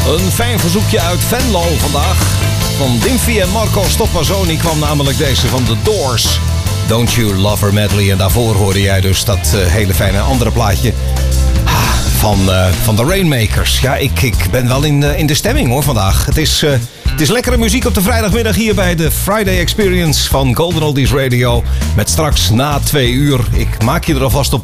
Een fijn verzoekje uit Venlo vandaag. Van Dimfy en Marco Stoppazzoni kwam namelijk deze van The Doors. Don't You Love Her Medley. En daarvoor hoorde jij dus dat hele fijne andere plaatje van de Rainmakers. Ja, ik ben wel in de stemming hoor vandaag. Het is lekkere muziek op de vrijdagmiddag hier bij de Friday Experience van Golden Oldies Radio. Met straks na 2 uur, ik maak je er alvast op